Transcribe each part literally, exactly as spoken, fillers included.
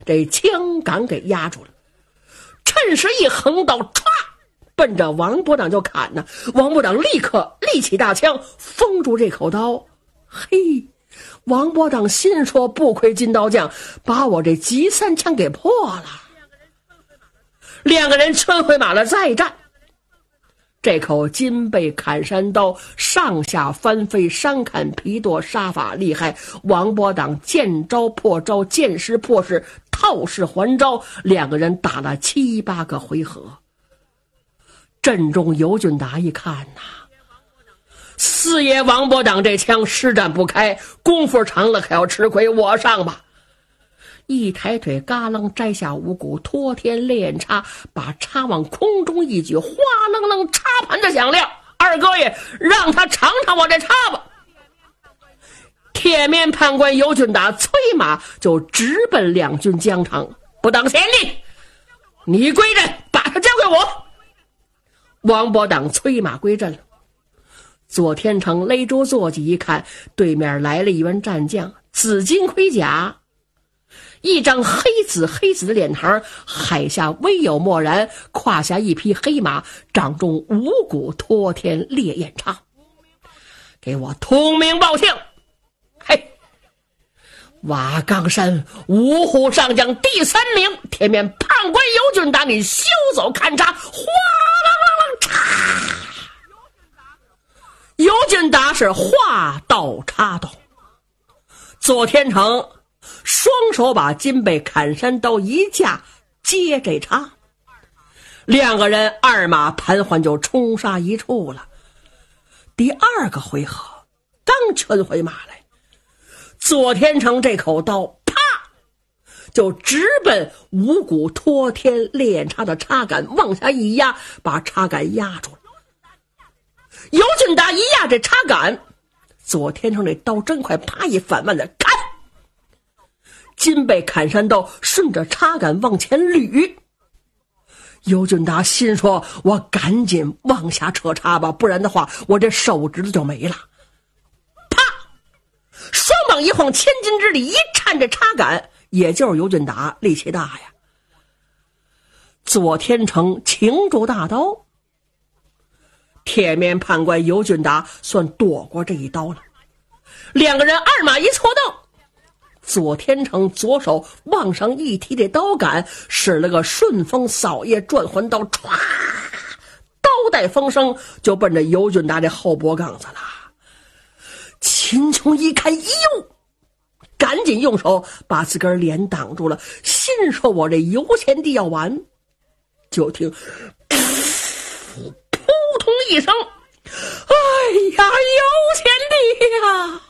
这枪杆给压住了，趁势一横刀，歘，奔着王伯当就砍呢。王伯当立刻立起大枪，封住这口刀。嘿，王伯当心说，不亏金刀匠把我这急三枪给破了。两个人穿回马了，再战。这口金背砍山刀上下翻飞，山砍皮剁，杀法厉害。王伯当见招破招，见势破势，套式还招，两个人打了七八个回合。阵中尤俊达一看呐，四爷王伯当这枪施展不开，功夫长了还要吃亏，我上吧。一抬腿，嘎楞摘下五股托天烈焰叉，把叉往空中一举，哗楞楞，叉盘子响亮。二哥爷，让他尝尝我这叉吧。铁面判官尤俊达催马就直奔两军疆场，不当先令，你归阵，把他交给我。王伯当催马归阵了。左天成勒住坐骑一看，对面来了一员战将，紫金盔甲，一张黑紫黑紫的脸庞，海下微有漠然，胯下一匹黑马，掌中五股托天烈焰叉。给我通名报姓！嘿，瓦岗山五虎上将第三名，铁面判官尤俊达，你休走看叉！哗啦啦啦，叉！尤俊达是画刀插刀，左天成双手把金背砍山刀一架，接这叉，两个人二马盘桓就冲杀一处了。第二个回合刚圈回马来，左天成这口刀啪就直奔五股托天烈焰叉的叉杆，往下一压，把叉杆压住了。尤俊达一压这叉杆，左天成这刀真快，啪一反腕的砍，金背砍山刀顺着叉杆往前捋。尤俊达心说，我赶紧往下扯叉吧，不然的话我这手指头就没了。啪，双膀一晃，千斤之力一颤这叉杆，也就是尤俊达力气大呀。左天成擎住大刀，铁面判官尤俊达算躲过这一刀了。两个人二马一错刀，左天成左手往上一提这刀杆，使了个顺风扫叶转环刀，歘，刀带风声就奔着尤俊达这后脖杠子了。秦琼一看，哟，赶紧用手把自个儿脸挡住了，心说我这油钱地要完。就听扑通一声，哎呀，油钱地呀！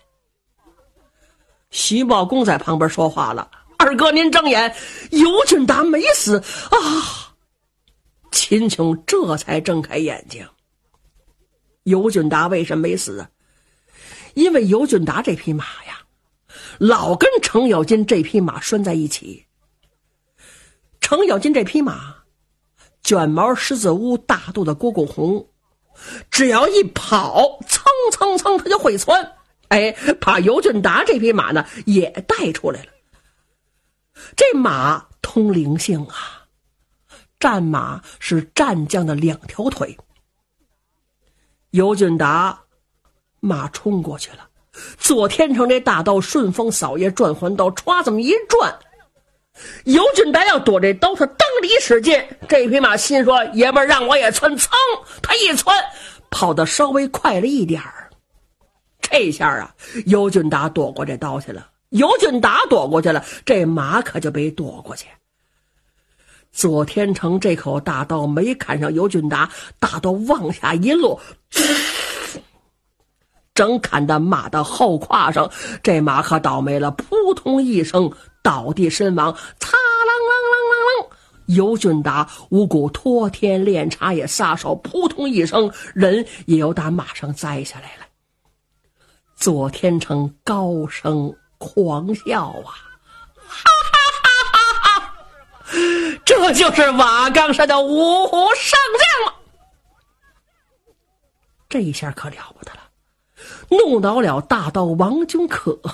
徐茂公在旁边说话了，二哥您睁眼，尤俊达没死啊！秦琼这才睁开眼睛。尤俊达为什么没死啊？因为尤俊达这匹马呀，老跟程咬金这匹马拴在一起。程咬金这匹马卷毛狮子屋大肚的蝈蝈红，只要一跑，蹭蹭蹭他就会窜，哎，把尤俊达这匹马呢也带出来了。这马通灵性啊，战马是战将的两条腿。尤俊达马冲过去了，左天成这大刀顺风扫叶转环刀，歘这么一转，尤俊达要躲这刀，他蹬了一使劲，这匹马心说，爷们儿让我也窜，噌，他一窜跑得稍微快了一点儿。这下啊，尤俊达躲过这刀去了，尤俊达躲过去了，这马可就没躲过去。左天成这口大刀没砍上尤俊达，大刀往下一落，正砍到马的后胯上，这马可倒霉了，扑通一声倒地身亡。擦啷啷啷啷啷，尤俊达五股托天烈焰叉也撒手，扑通一声，人也由打马上栽下来了。左天成高声狂笑啊，哈哈哈哈哈！这就是瓦岗山的五虎上将了。这一下可了不得了，怒恼了大刀王君可。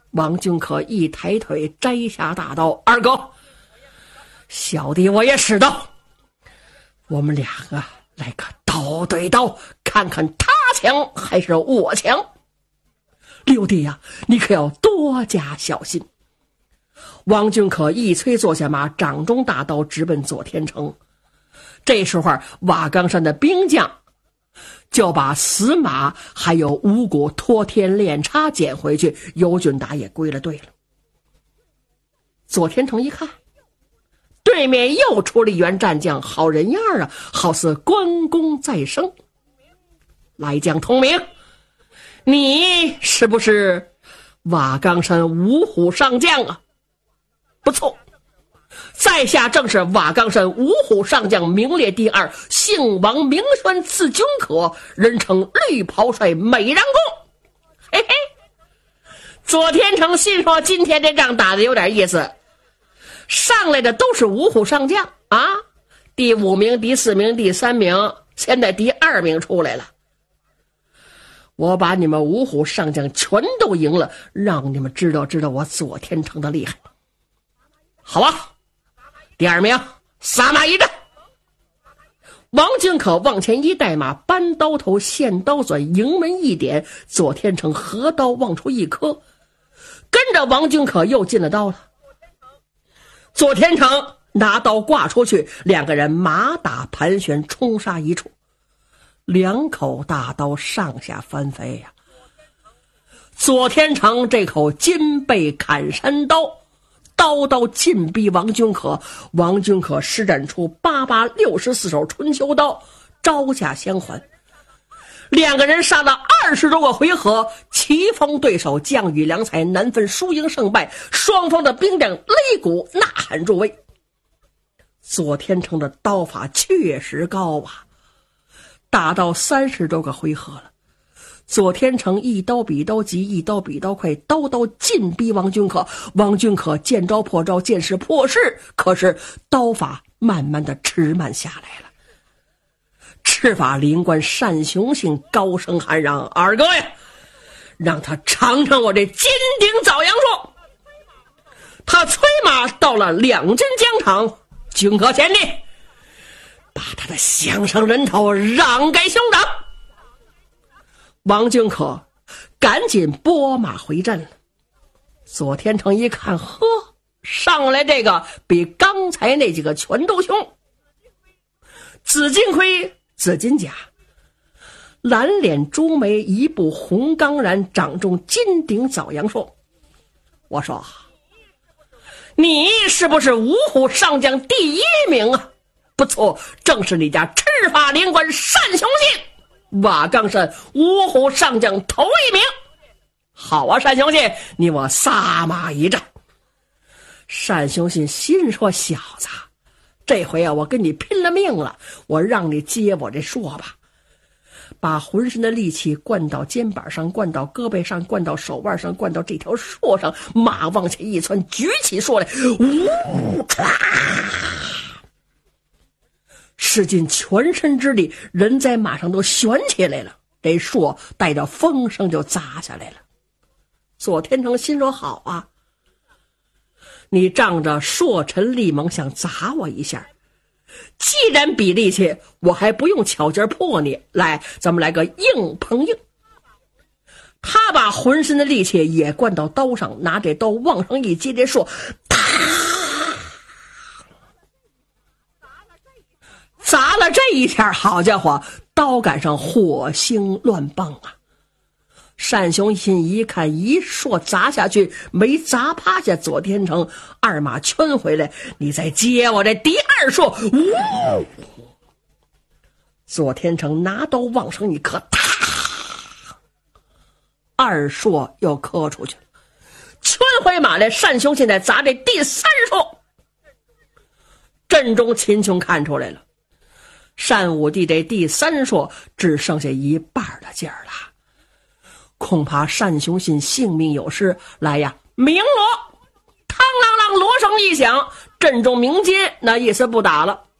王俊可一抬腿摘下大刀，二哥，小弟我也使刀，我们俩啊来个刀对刀，看看他强还是我强。六弟呀、啊，你可要多加小心。王俊可一催坐下马，掌中大刀直奔左天成。这时候瓦岗山的兵将就把死马还有五谷托天炼叉捡回去，尤俊达也归了队了。左天成一看，对面又出了一员战将，好人样啊，好似关公再生。来将通明，你是不是瓦岗山五虎上将啊？不错，在下正是瓦岗山五虎上将，名列第二，姓王名宣，字君可，人称绿袍帅美髯公。嘿嘿，左天成心说今天这仗打得有点意思，上来的都是五虎上将啊，第五名、第四名、第三名，现在第二名出来了。我把你们五虎上将全都赢了，让你们知道知道我左天成的厉害。好啊，第二名撒马一阵。王俊可往前一带马，搬刀头现刀钻，迎门一点，左天成合刀往出一磕，跟着王俊可又进了刀了。左天成拿刀挂出去，两个人马打盘旋，冲杀一处，两口大刀上下翻飞呀、啊。左天成这口金背砍山刀，刀刀进逼王俊可，王俊可施展出八八六十四手春秋刀，招架相还。两个人杀了二十多个回合，棋逢对手，将与良才，难分输赢胜败，双方的兵将擂鼓呐喊助威。左天成的刀法确实高啊，打到三十多个回合了，左天成一刀比刀急，一刀比刀快，刀刀进逼王俊可。王俊可见招破招，见势破势，可是刀法慢慢的迟慢下来了。赤发灵官单雄信高声喊嚷：“二哥呀，让他尝尝我这金顶枣阳术！”他催马到了两军疆场，俊可前进，把他的项上人头让给兄长。王俊可赶紧拨马回阵了。左天成一看，呵，上来这个比刚才那几个全都凶。紫金盔，紫金甲，蓝脸朱眉，一部红钢髯，掌中金顶枣阳术。我说，你是不是五虎上将第一名啊？不错，正是你家赤发灵官单雄信，瓦岗山五虎上将头一名。好啊，单雄信，你我撒马一战。单雄信心说，小子，这回啊，我跟你拼了命了，我让你接我这槊吧。把浑身的力气灌到肩膀上，灌到胳膊上，灌到手腕上，灌到这条槊上，马往前一窜，举起槊来，呜唰，使尽全身之力，人在马上都悬起来了，这槊带着风声就砸下来了。左天成心说，好啊，你仗着朔尘力猛想砸我一下，既然比力气，我还不用巧劲破你，来，咱们来个硬碰硬。他把浑身的力气也灌到刀上，拿这刀往上一接，这槊砸了这一下，好家伙，刀杆上火星乱蹦啊！单雄信一看，一槊砸下去，没砸趴下左天成，二马圈回来，你再接我这第二槊。呜！左天成拿刀往上一磕，啪！二槊又磕出去了，圈回马来。单雄现在砸这第三槊，阵中秦琼看出来了，单武帝这第三槊只剩下一半的劲儿了。恐怕单雄信性命有失。来呀，鸣锣！嘡啷啷，锣声一响，阵中鸣金，那意思不打了。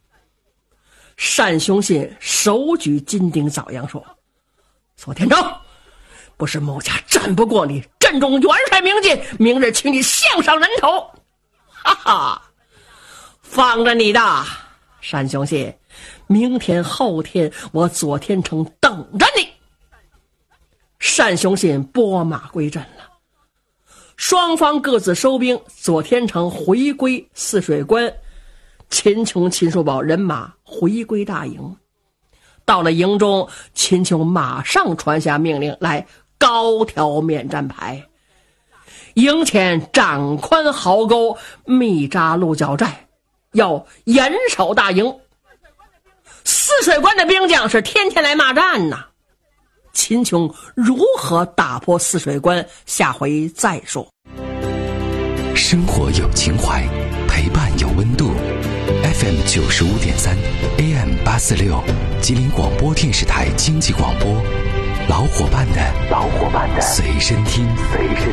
单雄信手举金顶枣阳说：“左天成， 不是某家战不过你，阵中元帅明进，明日请你项上人头。哈哈，放着你的，单雄信，明天后天我左天城等着你。单雄信拨马归阵了，双方各自收兵，左天城回归泗水关，秦琼、秦叔宝人马回归大营。到了营中，秦琼马上传下命令来，高挑免战牌，营前展宽壕沟，密扎鹿角寨，要严守大营。泗水关的兵将是天天来骂战呐。秦琼如何打破泗水关，下回再说。 生活有情怀，陪伴有温度。F M 九十五点三 A M 八四六，吉林广播电视台经济广播，老伙伴的老伙伴的随身听随身